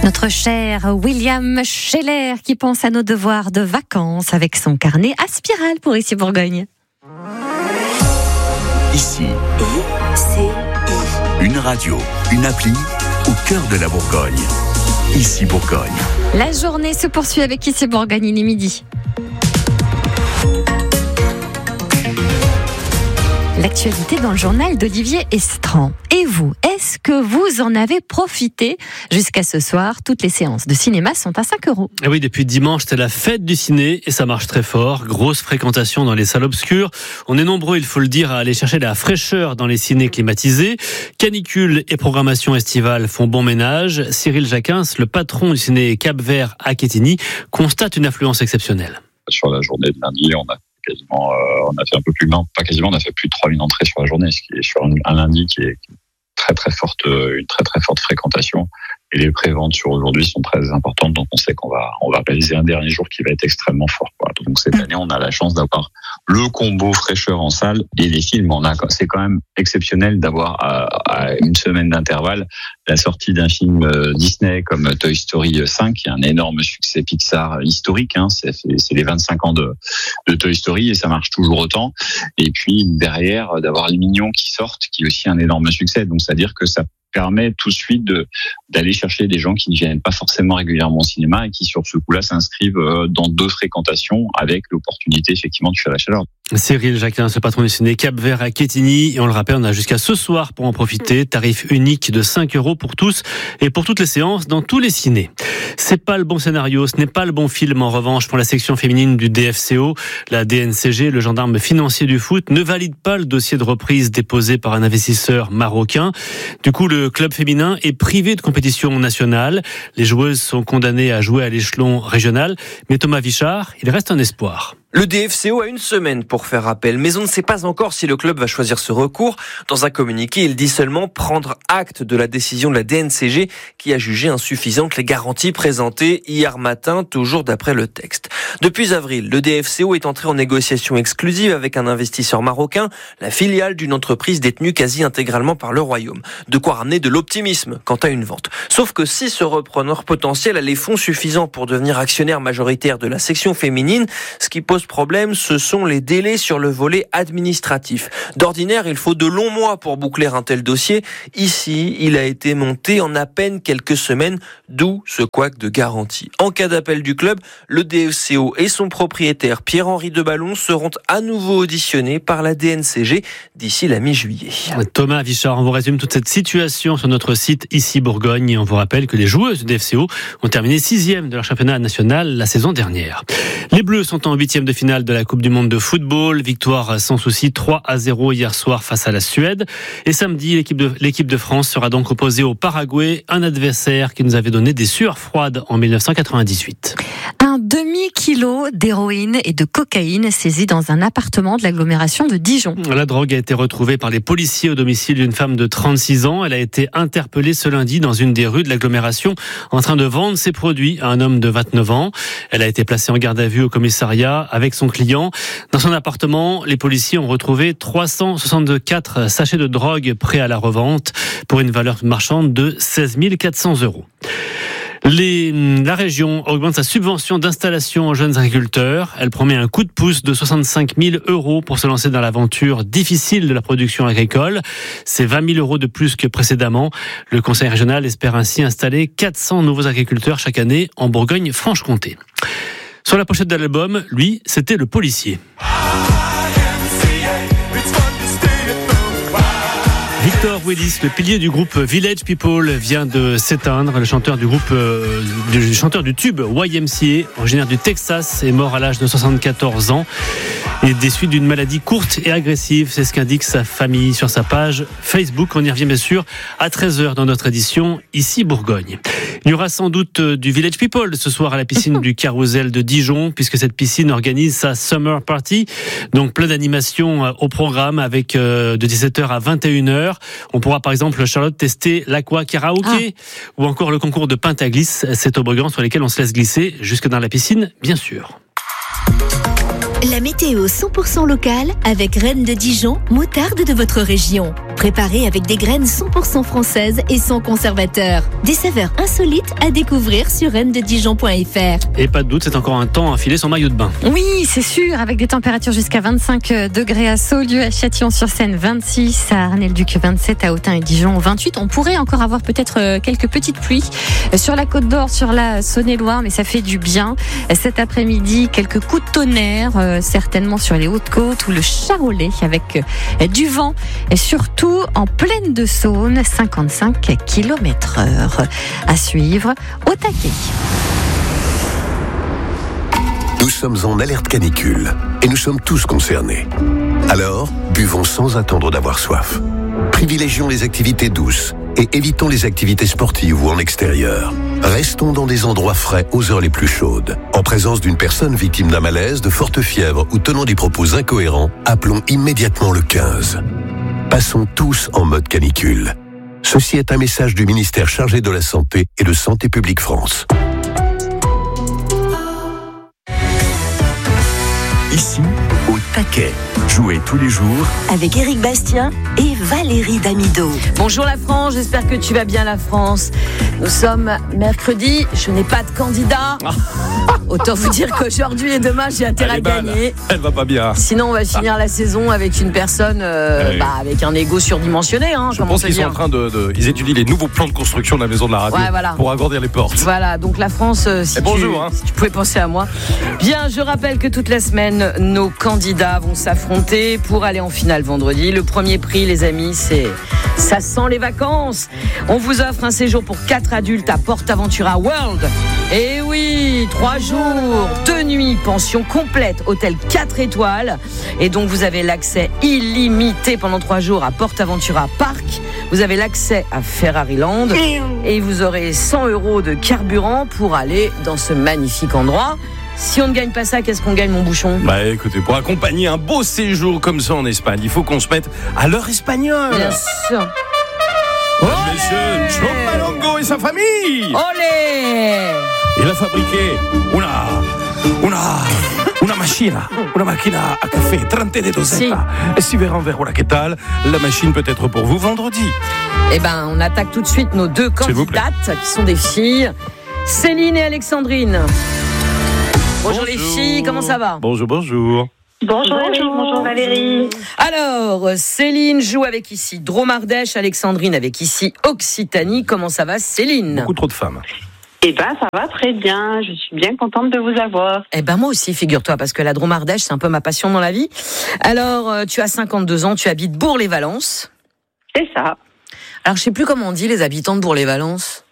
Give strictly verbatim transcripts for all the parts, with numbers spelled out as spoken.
Notre cher William Scheller qui pense à nos devoirs de vacances avec son carnet à spirale pour Ici Bourgogne. Ici, une radio, une appli au cœur de la Bourgogne. Ici Bourgogne. La journée se poursuit avec Ici Bourgogne, il est midi. L'actualité dans le journal d'Olivier Estran. Et vous, est-ce que vous en avez profité jusqu'à ce soir? Toutes les séances de cinéma sont à cinq euros. Et oui, depuis dimanche, c'est la fête du ciné et ça marche très fort. Grosse fréquentation dans les salles obscures. On est nombreux, il faut le dire, à aller chercher la fraîcheur dans les cinés climatisés. Canicule et programmation estivale font bon ménage. Cyril Jacquins, le patron du ciné Cap-Vert à Quetigny, constate une affluence exceptionnelle. Sur la journée de lundi, on a quasiment, euh, on a fait un peu plus, non, pas quasiment, on a fait plus de trois mille entrées sur la journée, ce qui est sur un, un lundi qui est très très forte, une très très forte fréquentation. Et les préventes sur aujourd'hui sont très importantes, donc on sait qu'on va, on va réaliser un dernier jour qui va être extrêmement fort, quoi. Donc cette année, on a la chance d'avoir le combo fraîcheur en salle et les films. On a, c'est quand même exceptionnel d'avoir à, à une semaine d'intervalle la sortie d'un film Disney comme Toy Story cinq, qui est un énorme succès Pixar historique, hein. C'est, c'est les vingt-cinq ans de, de Toy Story et ça marche toujours autant. Et puis derrière, d'avoir les Mignons qui sortent, qui est aussi un énorme succès. Donc c'est-à-dire que ça permet tout de suite de, d'aller chercher des gens qui ne viennent pas forcément régulièrement au cinéma et qui, sur ce coup-là, s'inscrivent dans deux fréquentations avec l'opportunité, effectivement, de faire la chaleur. Cyril Jacquin, ce patron du ciné Cap-Vert à Quetigny. Et on le rappelle, on a jusqu'à ce soir pour en profiter. Tarif unique de cinq euros pour tous et pour toutes les séances dans tous les cinés. C'est pas le bon scénario, ce n'est pas le bon film en revanche pour la section féminine du D F C O. La D N C G, le gendarme financier du foot, ne valide pas le dossier de reprise déposé par un investisseur marocain. Du coup, le club féminin est privé de compétition nationale. Les joueuses sont condamnées à jouer à l'échelon régional. Mais Thomas Vichard, il reste un espoir. Le D F C O a une semaine pour faire appel, mais on ne sait pas encore si le club va choisir ce recours. Dans un communiqué, il dit seulement prendre acte de la décision de la D N C G qui a jugé insuffisantes les garanties présentées hier matin, toujours d'après le texte. Depuis avril, le D F C O est entré en négociation exclusive avec un investisseur marocain, la filiale d'une entreprise détenue quasi intégralement par le Royaume. De quoi ramener de l'optimisme quant à une vente. Sauf que si ce repreneur potentiel a les fonds suffisants pour devenir actionnaire majoritaire de la section féminine, ce qui pose problème, ce sont les délais sur le volet administratif. D'ordinaire, il faut de longs mois pour boucler un tel dossier. Ici, il a été monté en à peine quelques semaines, d'où ce couac de garantie. En cas d'appel du club, le D F C O et son propriétaire Pierre-Henri Deballon seront à nouveau auditionnés par la D N C G d'ici la mi-juillet. Thomas Vichard, on vous résume toute cette situation sur notre site Ici Bourgogne et on vous rappelle que les joueuses du D F C O ont terminé sixième de leur championnat national la saison dernière. Les Bleus sont en huitième de finale de la Coupe du Monde de football. Victoire sans souci trois à zéro hier soir face à la Suède. Et samedi, l'équipe de, l'équipe de France sera donc opposée au Paraguay, un adversaire qui nous avait donné des sueurs froides en dix-neuf cent quatre-vingt-dix-huit. Un demi-kilo d'héroïne et de cocaïne saisis dans un appartement de l'agglomération de Dijon. La drogue a été retrouvée par les policiers au domicile d'une femme de trente-six ans. Elle a été interpellée ce lundi dans une des rues de l'agglomération en train de vendre ses produits à un homme de vingt-neuf ans. Elle a été placée en garde à vue au commissariat avec son client. Dans son appartement, les policiers ont retrouvé trois cent soixante-quatre sachets de drogue prêts à la revente pour une valeur marchande de seize mille quatre cents euros. Les, la région augmente sa subvention d'installation aux jeunes agriculteurs. Elle promet un coup de pouce de soixante-cinq mille euros pour se lancer dans l'aventure difficile de la production agricole. C'est vingt mille euros de plus que précédemment. Le conseil régional espère ainsi installer quatre cents nouveaux agriculteurs chaque année en Bourgogne-Franche-Comté. Sur la pochette de l'album, lui, c'était le policier. Victor Willis, le pilier du groupe Village People, vient de s'éteindre. Le chanteur du groupe, euh, du chanteur du tube Y M C A, originaire du Texas, est mort à l'âge de soixante-quatorze ans. Et des suites d'une maladie courte et agressive, c'est ce qu'indique sa famille sur sa page Facebook. On y revient bien sûr à treize heures dans notre édition Ici Bourgogne. Il y aura sans doute du Village People ce soir à la piscine du Carousel de Dijon, puisque cette piscine organise sa Summer Party. Donc plein d'animations au programme avec de dix-sept heures à vingt et une heures. On pourra par exemple, Charlotte, tester l'aqua karaoké ah. ou encore le concours de pinte à glisse. C'est toboggans sur lesquels on se laisse glisser jusque dans la piscine, bien sûr. La météo cent pour cent locale avec Reine de Dijon, moutarde de votre région. préparés avec des graines cent pour cent françaises et sans conservateur. Des saveurs insolites à découvrir sur rennes de dijon point f r. Et pas de doute, c'est encore un temps à filer son maillot de bain. Oui, c'est sûr, avec des températures jusqu'à vingt-cinq degrés à Saulieu, à Châtillon-sur-Seine vingt-six, à Arnay-le-Duc vingt-sept, à Autun et Dijon vingt-huit. On pourrait encore avoir peut-être quelques petites pluies sur la Côte d'Or, sur la Saône-et-Loire, mais ça fait du bien. Cet après-midi, quelques coups de tonnerre, euh, certainement sur les Hautes-Côtes ou le Charolais, avec euh, du vent, et surtout en plaine de Saône, cinquante-cinq kilomètres heure. À suivre au taquet. Nous sommes en alerte canicule et nous sommes tous concernés. Alors, buvons sans attendre d'avoir soif. Privilégions les activités douces et évitons les activités sportives ou en extérieur. Restons dans des endroits frais aux heures les plus chaudes. En présence d'une personne victime d'un malaise, de forte fièvre ou tenant des propos incohérents, appelons immédiatement le quinze. Passons tous en mode canicule. Ceci est un message du ministère chargé de la Santé et de Santé publique France. Ici, au taquet. Jouez tous les jours avec Éric Bastien et Valérie Damido. Bonjour la France, j'espère que tu vas bien la France. Nous sommes mercredi, je n'ai pas de candidat. Autant vous dire qu'aujourd'hui et demain j'ai intérêt à gagner. Elle va pas bien. Sinon on va finir la saison avec une personne euh, oui. bah, avec un ego surdimensionné. Hein, je pense qu'ils sont en train de, de, ils étudient les nouveaux plans de construction de la maison de la radio ouais, voilà. pour agrandir les portes. Voilà, donc la France, euh, si, tu, bonjour, hein. si tu pouvais penser à moi. Bien, je rappelle que toute la semaine nos candidats vont s'affronter pour aller en finale vendredi. Le premier prix, les amis, c'est ça sent les vacances. On vous offre un séjour pour quatre adultes à PortAventura World. Et oui, trois jours, deux nuits, pension complète, hôtel quatre étoiles. Et donc vous avez l'accès illimité pendant trois jours à PortAventura Park. Vous avez l'accès à Ferrariland et vous aurez cent euros de carburant pour aller dans ce magnifique endroit. Si on ne gagne pas ça, qu'est-ce qu'on gagne, mon bouchon ? Bah écoutez, pour accompagner un beau séjour comme ça en Espagne, il faut qu'on se mette à l'heure espagnole. Bien sûr. Monsieur Chomalongo et sa famille. Olé. Il a fabriqué una, una, una machina, una machina à café, trente de dosetta. Et si verrons vers voilà, que tal, la machine peut être pour vous vendredi. Eh ben, on attaque tout de suite nos deux candidates, qui sont des filles, Céline et Alexandrine. Bonjour, bonjour les filles, comment ça va ? Bonjour, bonjour. Bonjour, bonjour, bonjour Valérie. Alors, Céline joue avec ici Dromardèche, Alexandrine avec ici Occitanie. Comment ça va, Céline ? Beaucoup trop de femmes. Eh ben, ça va très bien. Je suis bien contente de vous avoir. Eh ben, moi aussi, figure-toi, parce que la Dromardèche, c'est un peu ma passion dans la vie. Alors, tu as cinquante-deux ans, tu habites Bourg-les-Valences. C'est ça. Alors, je sais plus comment on dit les habitants de Bourg-les-Valences.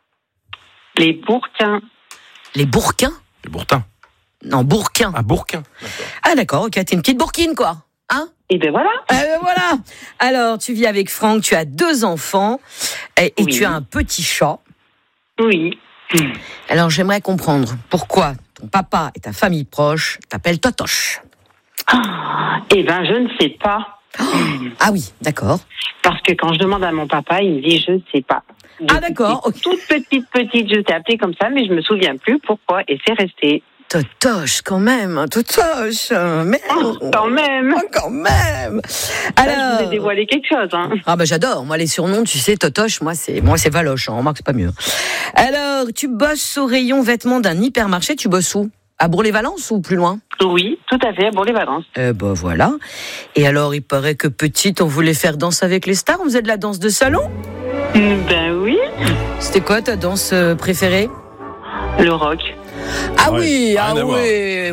Les Bourquins. Les Bourquins ? Les Bourquins. Non, Bourquin. Ah, Bourquin. D'accord. Ah, d'accord, ok, t'es une petite Bourquine, quoi. Hein ? Et ben voilà. Eh ben voilà. Alors, tu vis avec Franck, tu as deux enfants et, et oui. tu as un petit chat. Oui. Alors, j'aimerais comprendre pourquoi ton papa et ta famille proche t'appellent Totoche. Ah, eh ben, je ne sais pas. Oh. Ah oui, d'accord. Parce que quand je demande à mon papa, il me dit je ne sais pas. Depuis ah d'accord. Okay. Toute petite, petite, je t'ai appelée comme ça, mais je me souviens plus pourquoi, et c'est resté. Totoche, quand même, Totoche, merde. Oh, quand même. Oh, quand même. Alors, là, je vous ai dévoilé quelque chose, hein. Ah bah j'adore, moi les surnoms, tu sais, Totoche, moi c'est, moi c'est Valoche, hein. Remarque c'est pas mieux. Alors, tu bosses au rayon vêtements d'un hypermarché, tu bosses où ? À Bourg-les-Valences ou plus loin ? Oui, tout à fait, à Bourg-les-Valences. Eh ben voilà. Et alors, il paraît que petite, on voulait faire danse avec les stars, on faisait de la danse de salon ? Ben oui. C'était quoi ta danse préférée ? Le rock. Ah oui, ah oui.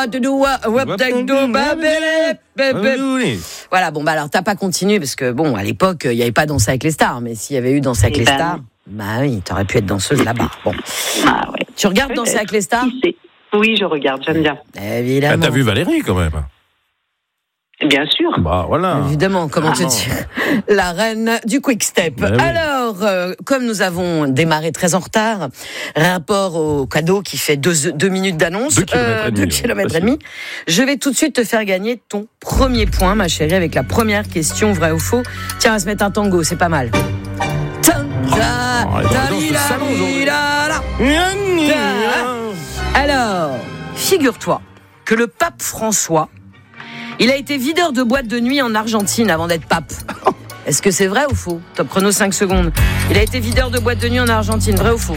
Voilà, bon bah alors t'as pas continué parce que bon, à l'époque, il y avait pas Danse avec les stars, mais s'il y avait eu Danse avec les stars, bah oui, t'aurais pu être danseuse là-bas. Bon. Ah ouais. Tu regardes Danse avec les stars ? Oui, je regarde, j'aime bien. Évidemment. Ah, t'as vu Valérie quand même ? Bien sûr. Bah voilà. Évidemment, comment te dire, la reine du quick step. Bah, oui. Alors, euh, comme nous avons démarré très en retard, rapport au cadeau qui fait deux, deux minutes d'annonce, deux kilomètres, euh, et, demi, deux kilomètres et demi, je vais tout de suite te faire gagner ton premier point, ma chérie, avec la première question, vrai ou faux. Tiens, on va se mettre un tango, c'est pas mal. Alors, figure-toi que le pape François, il a été videur de boîte de nuit en Argentine avant d'être pape. Est-ce que c'est vrai ou faux? Top chrono, cinq secondes. Il a été videur de boîte de nuit en Argentine, vrai ou faux?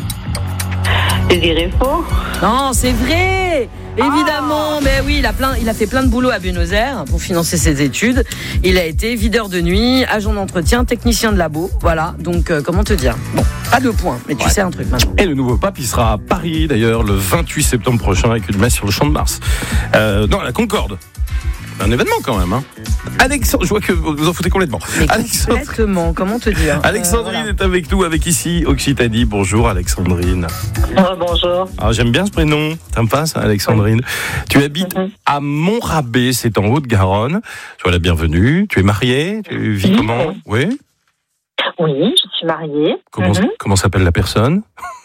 Je dirais faux. Non, c'est vrai. Évidemment, mais oui, il a plein, il a fait plein de boulot à Buenos Aires pour financer ses études. Il a été videur de nuit, agent d'entretien, technicien de labo. Voilà. Donc, euh, comment te dire? Bon, pas deux points, mais tu ouais. sais un truc maintenant. Et le nouveau pape, il sera à Paris d'ailleurs le vingt-huit septembre prochain avec une messe sur le Champ de Mars. Euh, non, à la Concorde. Un événement quand même, hein. Alexandre, je vois que vous en foutez complètement. Alexandre... Complètement, comment te dire? Alexandrine euh, voilà. est avec nous, avec ici Occitanie. Bonjour Alexandrine. Oh, bonjour. Ah, j'aime bien ce prénom. T'aimes pas ça, Alexandrine? Oui. Tu habites mm-hmm. à Montrabé, c'est en Haute-Garonne. Sois la bienvenue. Tu es mariée? Tu vis oui. comment? Oui. Oui, je suis mariée. Comment, mm-hmm. comment s'appelle la personne?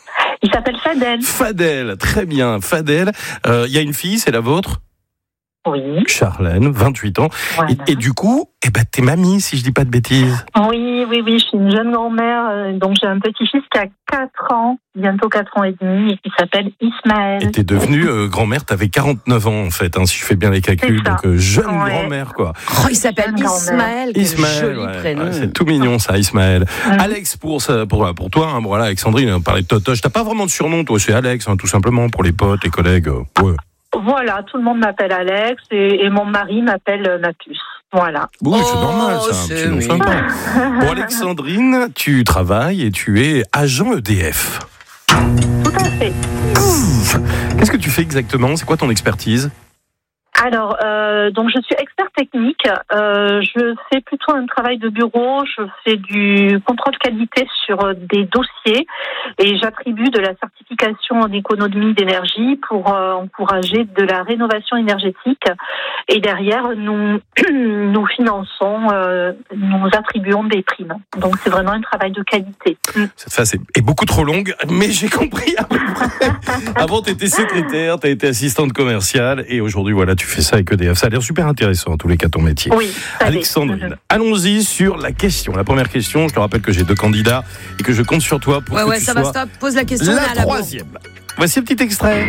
Il s'appelle Fadel. Fadel, très bien. Fadel. Il euh, y a une fille, c'est la vôtre? Oui. Charlène, vingt-huit ans. Voilà. Et, et du coup, eh ben, t'es mamie, si je dis pas de bêtises. Oui, oui, oui, je suis une jeune grand-mère. Donc j'ai un petit-fils qui a quatre ans, bientôt quatre ans et demi, et qui s'appelle Ismaël. Et t'es devenue euh, grand-mère, t'avais quarante-neuf ans en fait, hein, si je fais bien les calculs. Donc euh, jeune ouais. grand-mère, quoi. Oh, il s'appelle jeune Ismaël, quel Ismaël, joli ouais, prénom. Ouais, c'est tout mignon ça, Ismaël. Mmh. Alex, pour, ça, pour, pour toi, hein, voilà, Alexandrine, on parlait de Totoche. T'as pas vraiment de surnom, toi, c'est Alex, hein, tout simplement, pour les potes, les collègues. Euh, ouais. Voilà, tout le monde m'appelle Alex et, et mon mari m'appelle euh, ma puce. Voilà. Oui, c'est oh, normal, ça, un petit nom sympa. Bon, Alexandrine, tu travailles et tu es agent E D F. Tout à fait. Qu'est-ce que tu fais exactement? C'est quoi ton expertise? Alors, euh, donc je suis expert technique. Euh, je fais plutôt un travail de bureau. Je fais du contrôle qualité sur des dossiers et j'attribue de la certification en économie d'énergie pour euh, encourager de la rénovation énergétique. Et derrière, nous nous finançons, euh, nous attribuons des primes. Donc c'est vraiment un travail de qualité. Cette phase est beaucoup trop longue, mais j'ai compris à peu près. Avant, tu étais secrétaire, tu as été assistante commerciale et aujourd'hui, voilà, tu fais ça avec E D F. Ça a l'air super intéressant, en tous les cas, ton métier. Oui, Alexandrine, mmh. allons-y sur la question. La première question, je te rappelle que j'ai deux candidats et que je compte sur toi pour ouais, que ouais, tu ça sois va, stop. Pose la question. La, la troisième. Voici un petit extrait.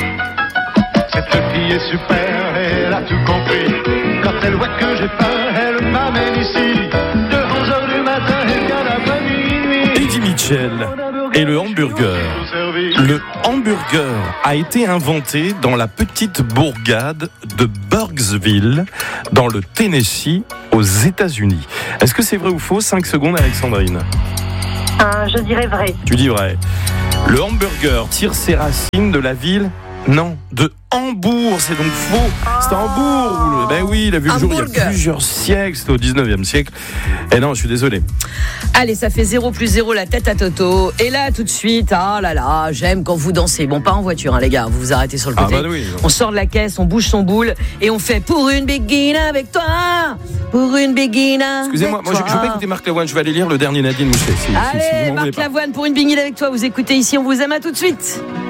Cette fille est super, elle a tout compris. Quand elle voit que j'ai peur, elle m'amène ici. De onze heures du matin jusqu'à l'après-minuit. Eddie Mitchell et le hamburger. Le hamburger a été inventé dans la petite bourgade de Burksville, dans le Tennessee, aux États-Unis. Est-ce que c'est vrai ou faux? cinq secondes, Alexandrine. Euh, je dirais vrai. Tu dis vrai. Le hamburger tire ses racines de la ville? Non, de Hambourg, c'est donc faux. C'était Hambourg. Ben oui, il a vu le jour il y a plusieurs siècles, c'était au dix-neuvième siècle. Et non, je suis désolé. Allez, ça fait zéro plus zéro, la tête à Toto. Et là, tout de suite, ah là là, j'aime quand vous dansez. Bon, pas en voiture, hein, les gars, vous vous arrêtez sur le côté. Ah bah oui, on sort de la caisse, on bouge son boule et on fait pour une begin avec toi. Pour une begin. Excusez-moi, moi, je, je vais pas écouter Marc Lavoine, je vais aller lire le dernier Nadine Mousset. Si, Allez, si, si Marc Lavoine, pour une begin avec toi. Vous écoutez ici, on vous aime, à tout de suite.